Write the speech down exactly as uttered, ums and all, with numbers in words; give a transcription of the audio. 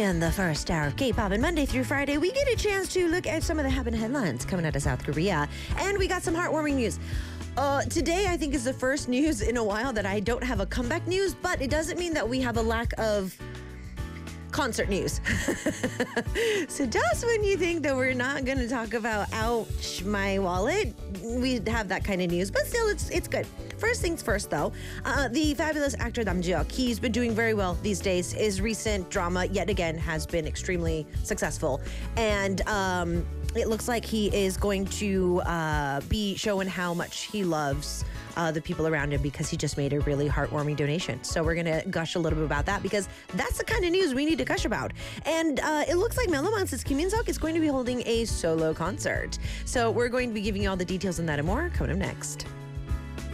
In the first hour of K-pop, and Monday through Friday, we get a chance to look at some of the happening headlines coming out of South Korea. And we got some heartwarming news. Uh, today, I think, is the first news in a while that I don't have a comeback news, but it doesn't mean that we have a lack of concert news. So just when you think that we're not going to talk about, ouch, my wallet, we have that kind of news, but still, it's it's good. First things first, though, uh, the fabulous actor Nam Ji-hyuk, he's been doing very well these days. His recent drama, yet again, has been extremely successful, and um, it looks like he is going to uh, be showing how much he loves Uh, the people around him, because he just made a really heartwarming donation. So we're going to gush a little bit about that, because that's the kind of news we need to gush about. And uh, it looks like Melomance's Kim Min-seok is going to be holding a solo concert. So we're going to be giving you all the details on that and more coming up next.